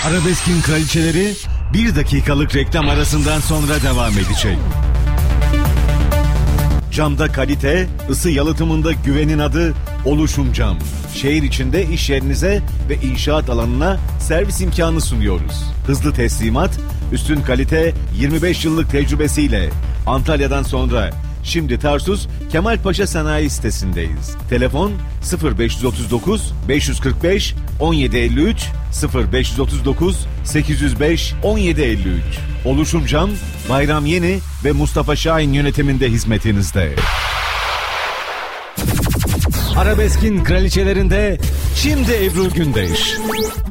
Arabeskin kraliçeleri 1 dakikalık reklam arasından sonra devam edecek. Camda kalite, ısı yalıtımında güvenin adı Oluşum Cam. Şehir içinde iş yerinize ve inşaat alanına servis imkanı sunuyoruz. Hızlı teslimat, üstün kalite, 25 yıllık tecrübesiyle Antalya'dan sonra şimdi Tarsus Kemalpaşa Sanayi sitesindeyiz. Telefon 0539 545 1753 0539 805 1753. Oluşum Cam, Bayram Yeni ve Mustafa Şahin yönetiminde hizmetinizde. Arabeskin kraliçelerinde şimdi Ebru Gündeş.